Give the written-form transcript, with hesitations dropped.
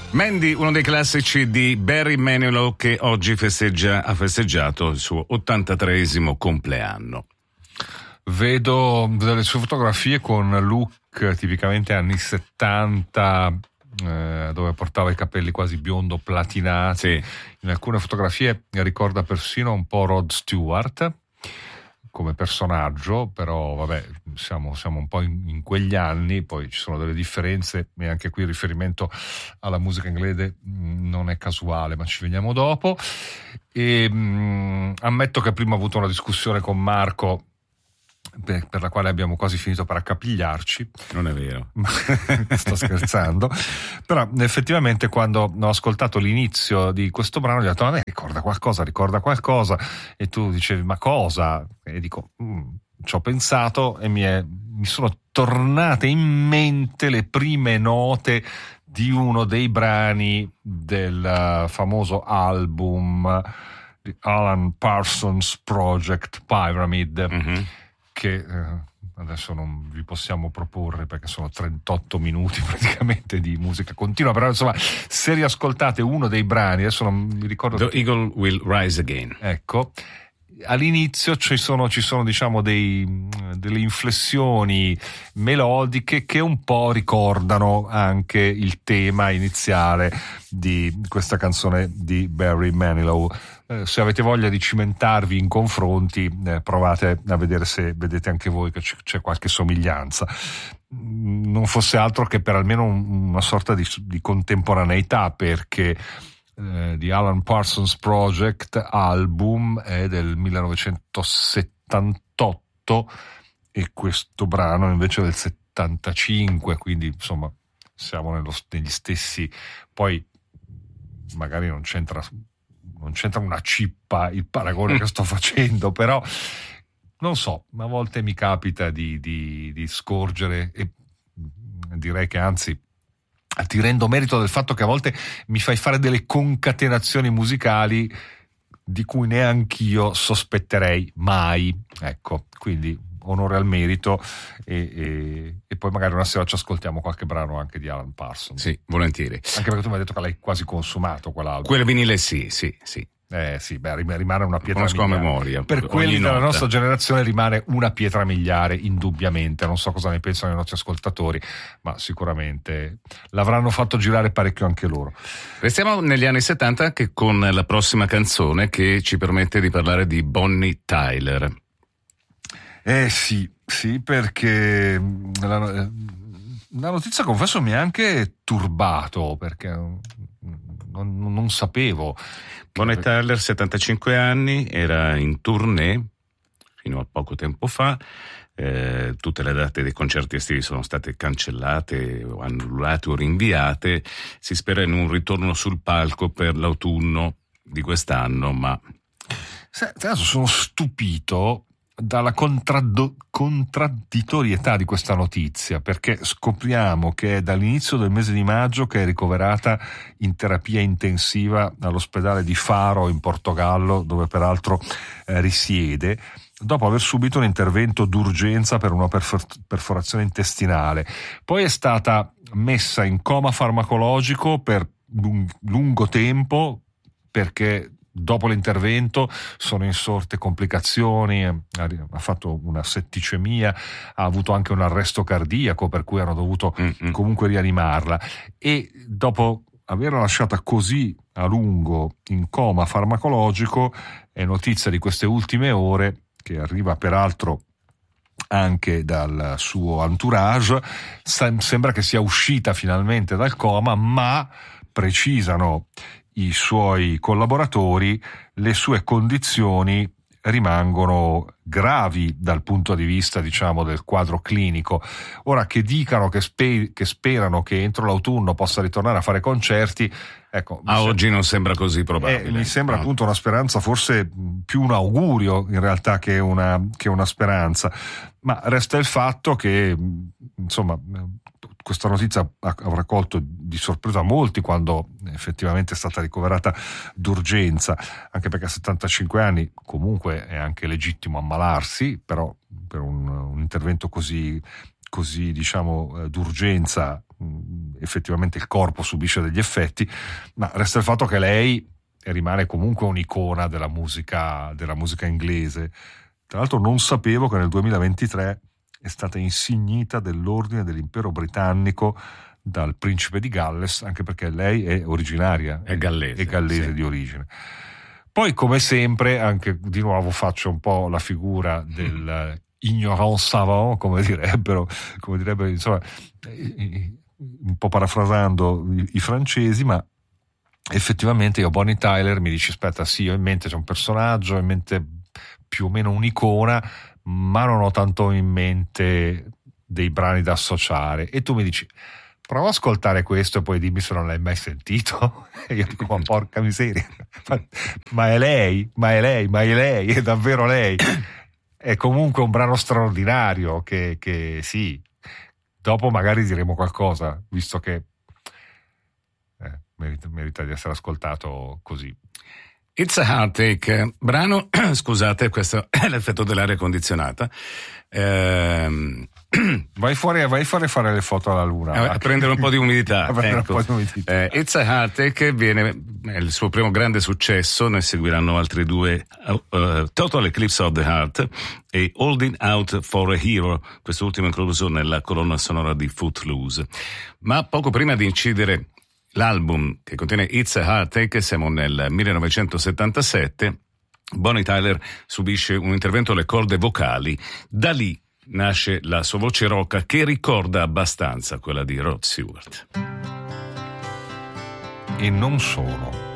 Mandy, uno dei classici di Barry Manilow, che oggi ha festeggiato il suo 83esimo compleanno. Vedo delle sue fotografie con look tipicamente anni 70, dove portava i capelli quasi biondo platinati. Sì. In alcune fotografie ricorda persino un po' Rod Stewart come personaggio, però vabbè, siamo un po' in quegli anni, poi ci sono delle differenze e anche qui il riferimento alla musica inglese non è casuale, ma ci veniamo dopo. E ammetto che prima ho avuto una discussione con Marco per la quale abbiamo quasi finito per accapigliarci. Non è vero. Sto scherzando. Però effettivamente quando ho ascoltato l'inizio di questo brano gli ho detto: a me ricorda qualcosa, e tu dicevi ma cosa? E dico ci ho pensato e mi sono tornate in mente le prime note di uno dei brani del famoso album di Alan Parsons Project Pyramid. Mm-hmm. Che adesso non vi possiamo proporre perché sono 38 minuti praticamente di musica continua, però insomma se riascoltate uno dei brani, adesso non mi ricordo, The Eagle Will Rise Again, ecco, all'inizio ci sono diciamo delle inflessioni melodiche che un po' ricordano anche il tema iniziale di questa canzone di Barry Manilow. Se avete voglia di cimentarvi in confronti, provate a vedere se vedete anche voi che c'è qualche somiglianza. Non fosse altro che per almeno una sorta di contemporaneità, perché di Alan Parsons Project album è del 1978 e questo brano invece del 75, quindi insomma siamo negli stessi. Poi magari non c'entra una cippa il paragone che sto facendo, però non so, a volte mi capita di scorgere, e direi che anzi ti rendo merito del fatto che a volte mi fai fare delle concatenazioni musicali di cui neanch'io sospetterei mai, ecco, quindi onore al merito, e poi magari una sera ci ascoltiamo qualche brano anche di Alan Parsons. Sì, volentieri. Anche perché tu mi hai detto che l'hai quasi consumato quell'album. Quel vinile sì. Sì, beh, rimane una pietra Conosco miliare. a memoria. Per quelli della nota. nostra generazione rimane una pietra miliare, indubbiamente. Non so cosa ne pensano i nostri ascoltatori, ma sicuramente l'avranno fatto girare parecchio anche loro. Restiamo negli anni 70 che con la prossima canzone che ci permette di parlare di Bonnie Tyler. Sì, perché la notizia, confesso, mi ha anche turbato, perché non sapevo. Bonnie Tyler, 75 anni, era in tournée fino a poco tempo fa. Tutte le date dei concerti estivi sono state cancellate o annullate o rinviate. Si spera in un ritorno sul palco per l'autunno di quest'anno, ma adesso sono stupito dalla contraddittorietà di questa notizia, perché scopriamo che è dall'inizio del mese di maggio che è ricoverata in terapia intensiva all'ospedale di Faro in Portogallo, dove peraltro risiede, dopo aver subito un intervento d'urgenza per una perforazione intestinale. Poi è stata messa in coma farmacologico per lungo tempo, perché dopo l'intervento sono insorte complicazioni, ha fatto una setticemia, ha avuto anche un arresto cardiaco, per cui hanno dovuto comunque rianimarla, e dopo averla lasciata così a lungo in coma farmacologico è notizia di queste ultime ore, che arriva peraltro anche dal suo entourage, sembra che sia uscita finalmente dal coma, ma precisano i suoi collaboratori, le sue condizioni rimangono gravi dal punto di vista, diciamo, del quadro clinico. Ora, che dicano che sperano che entro l'autunno possa ritornare a fare concerti, ecco, oggi non sembra così probabile. Mi sembra appunto una speranza, forse più un augurio in realtà che una speranza, ma resta il fatto che insomma questa notizia avrà colto di sorpresa molti quando effettivamente è stata ricoverata d'urgenza, anche perché a 75 anni comunque è anche legittimo ammalarsi, però per un intervento così diciamo d'urgenza effettivamente il corpo subisce degli effetti, ma resta il fatto che lei rimane comunque un'icona della musica inglese. Tra l'altro non sapevo che nel 2023 è stata insignita dell'Ordine dell'Impero Britannico dal Principe di Galles, anche perché lei è originaria, è gallese sì, di origine. Poi, come sempre, anche di nuovo faccio un po' la figura del ignorant savant, come direbbero, insomma, un po' parafrasando i francesi, ma effettivamente io Bonnie Tyler mi dici aspetta, sì, ho in mente c'è un personaggio, ho in mente più o meno un'icona, ma non ho tanto in mente dei brani da associare, e tu mi dici prova ad ascoltare questo e poi dimmi se non l'hai mai sentito. E io dico ma porca miseria, ma è lei, è davvero lei. È comunque un brano straordinario che sì, dopo magari diremo qualcosa, visto che merita di essere ascoltato così. It's a Heartache, brano, scusate, questo è l'effetto dell'aria condizionata. Vai fuori a fare le foto alla luna. A prendere un po' di umidità. Ecco. Un po' di umidità. It's a Heartache è il suo primo grande successo, ne seguiranno altri due, Total Eclipse of the Heart e Holding Out for a Hero, quest'ultimo incluso nella colonna sonora di Footloose. Ma poco prima di incidere l'album che contiene It's a Heartache, siamo nel 1977, Bonnie Tyler subisce un intervento alle corde vocali, da lì nasce la sua voce rocca che ricorda abbastanza quella di Rod Stewart. E non solo.